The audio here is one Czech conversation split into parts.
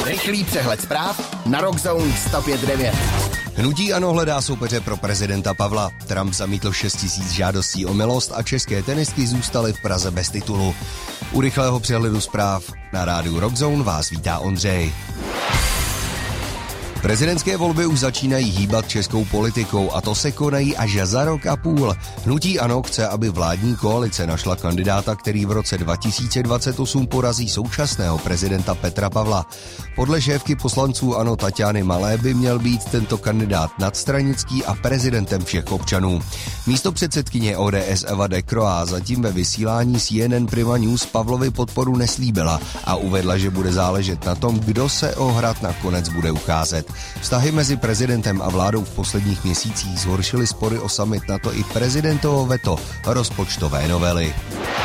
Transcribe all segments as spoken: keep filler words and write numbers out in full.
Rychlý přehled zpráv na Rockzone sto pět devět. Hnutí ANO hledá soupeře pro prezidenta Pavla. Trump zamítl šest tisíc žádostí o milost a české tenistky zůstaly v Praze bez titulu. U rychlého přehledu zpráv na rádiu Rockzone vás vítá Ondřej. Prezidentské volby už začínají hýbat českou politikou a to se konají až za rok a půl. Hnutí ANO chce, aby vládní koalice našla kandidáta, který v roce dva tisíce dvacet osm porazí současného prezidenta Petra Pavla. Podle šéfky poslanců ANO Taťány Malé by měl být tento kandidát nadstranický a prezidentem všech občanů. Místo předsedkyně O D S Eva Decroix zatím ve vysílání C N N Prima News Pavlovi podporu neslíbila a uvedla, že bude záležet na tom, kdo se o hrad nakonec bude ucházet. Vztahy mezi prezidentem a vládou v posledních měsících zhoršily spory o summit NATO i prezidentovo veto rozpočtové novely.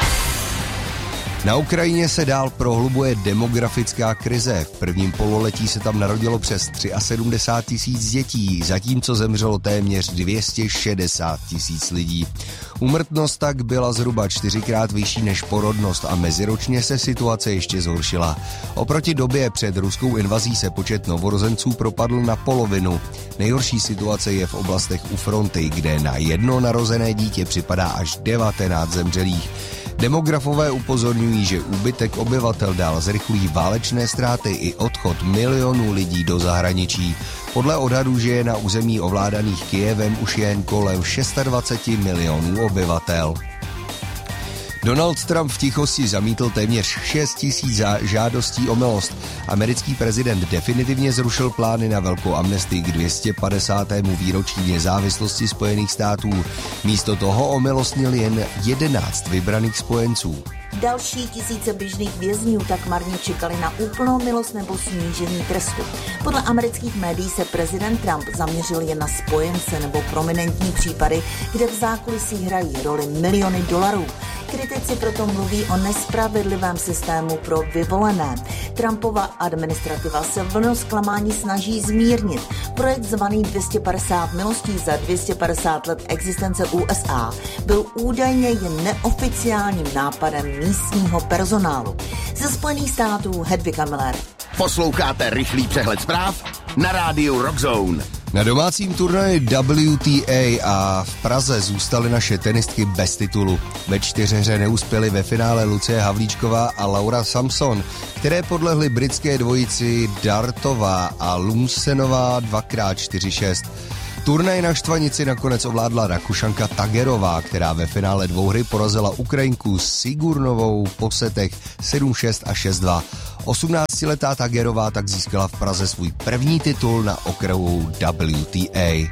Na Ukrajině se dál prohlubuje demografická krize. V prvním pololetí se tam narodilo přes sedmdesát tři tisíc dětí, zatímco zemřelo téměř dvě stě šedesát tisíc lidí. Úmrtnost tak byla zhruba čtyřikrát vyšší než porodnost a meziročně se situace ještě zhoršila. Oproti době před ruskou invazí se počet novorozenců propadl na polovinu. Nejhorší situace je v oblastech u fronty, kde na jedno narozené dítě připadá až devatenáct zemřelých. Demografové upozorňují, že úbytek obyvatel dál zrychlí válečné ztráty i odchod milionů lidí do zahraničí. Podle odhadů žije na území ovládaných Kyjevem už jen kolem dvacet šest milionů obyvatel. Donald Trump v tichosti zamítl téměř šest tisíc žádostí o milost. Americký prezident definitivně zrušil plány na velkou amnestii k dvě stě padesátému výročí nezávislosti Spojených států. Místo toho omilostnil jen jedenáct vybraných spojenců. Další tisíce běžných vězňů tak marně čekali na úplnou milost nebo snížení trestu. Podle amerických médií se prezident Trump zaměřil jen na spojence nebo prominentní případy, kde v zákulisí hrají roli miliony dolarů. Kritici proto mluví o nespravedlivém systému pro vyvolené. Trumpova administrativa se vlnu zklamání snaží zmírnit. Projekt zvaný dvě stě padesát milostí za dvě stě padesát let existence U S A byl údajně jen neoficiálním nápadem místního personálu. Ze Spojených států Hedvika Miller. Posloucháte rychlý přehled zpráv na rádiu Rockzone. Na domácím turnaji W T A a v Praze zůstaly naše tenistky bez titulu. Ve čtyřhře neuspěly ve finále Lucie Havlíčková a Laura Samson, které podlehly britské dvojici Dartová a Lumsenová dvakrát čtyři šest. Turnaj na štvanici nakonec ovládla Rakušanka Tagerová, která ve finále dvouhry porazila Ukrajinku Sigurnovou po setech sedm šest a šest dva. osmnáctiletá Tagerová tak získala v Praze svůj první titul na okrahu W T A.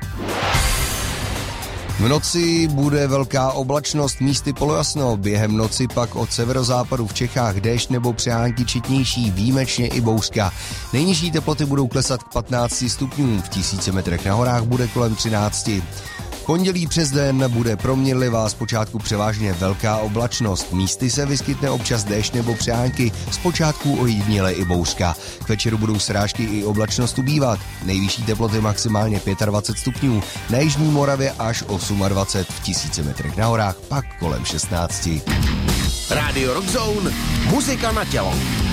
V noci bude velká oblačnost, místy polojasno, během noci pak od severozápadu v Čechách déšť nebo přehánky četnější, výjimečně i bouřka. Nejnižší teploty budou klesat k patnácti stupňům, v tisíci metrech na horách bude kolem třinácti. Pondělí přes den bude proměnlivá, zpočátku převážně velká oblačnost. Místy se vyskytne občas déšť nebo přehánky, zpočátku ojediněle i bouřka. K večeru budou srážky i oblačnost ubývat. Nejvyšší teploty maximálně dvacet pět stupňů, na jižní Moravě až dvacet osm, v tisíci metrech na horách pak kolem šestnácti. Rádio Rockzone, muzika na tělo.